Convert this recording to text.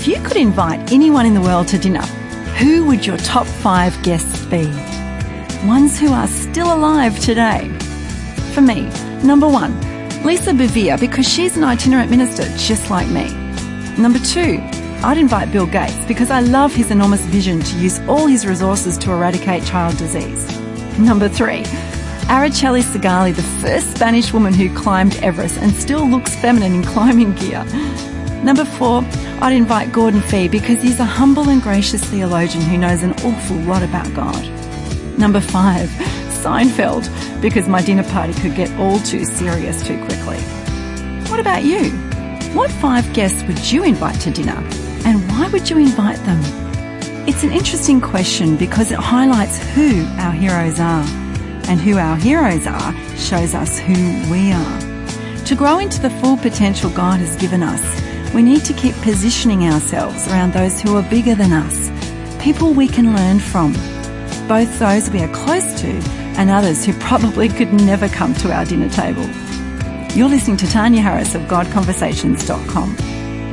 you could invite anyone in the world to dinner, who would your top 5 guests be? Ones who are still alive today. For me, number 1, Lisa Bevere, because she's an itinerant minister just like me. Number 2, I'd invite Bill Gates because I love his enormous vision to use all his resources to eradicate child disease. Number 3, Araceli Segali, the first Spanish woman who climbed Everest and still looks feminine in climbing gear. Number 4, I'd invite Gordon Fee because he's a humble and gracious theologian who knows an awful lot about God. Number 5, Seinfeld, because my dinner party could get all too serious too quickly. What about you? What 5 guests would you invite to dinner? And why would you invite them? It's an interesting question because it highlights who our heroes are. And who our heroes are shows us who we are. To grow into the full potential God has given us, we need to keep positioning ourselves around those who are bigger than us, people we can learn from, both those we are close to and others who probably could never come to our dinner table. You're listening to Tanya Harris of GodConversations.com.